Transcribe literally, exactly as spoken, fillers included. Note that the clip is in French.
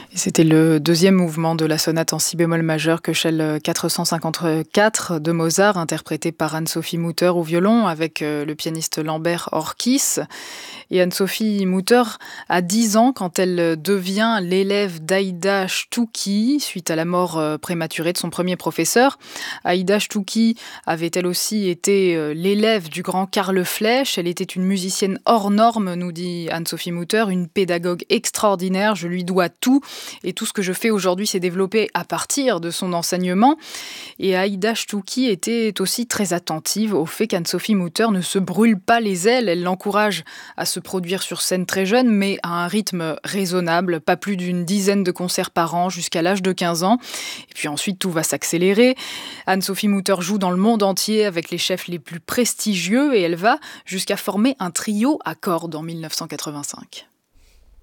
Et c'était le deuxième mouvement de la sonate en si bémol majeur Köchel quatre cent cinquante-quatre de Mozart, interprété par Anne-Sophie Mutter au violon avec le pianiste Lambert Orkis. Et Anne-Sophie Mutter a dix ans quand elle devient l'élève d'Aïda Stouky suite à la mort prématurée de son premier professeur. Aïda Stouky avait elle aussi été l'élève du grand Karl Flech. Elle était une musicienne hors norme, nous dit Anne-Sophie Mutter, une pédagogue extraordinaire. Je lui dois tout. Et tout ce que je fais aujourd'hui s'est développé à partir de son enseignement. Et Aïda Stouky était aussi très attentive au fait qu'Anne-Sophie Mutter ne se brûle pas les ailes. Elle l'encourage à se produire sur scène très jeune, mais à un rythme raisonnable, pas plus d'une dizaine de concerts par an jusqu'à l'âge de quinze ans. Et puis ensuite, tout va s'accélérer. Anne-Sophie Mutter joue dans le monde entier avec les chefs les plus prestigieux et elle va jusqu'à former un trio à cordes en mille neuf cent quatre-vingt-cinq.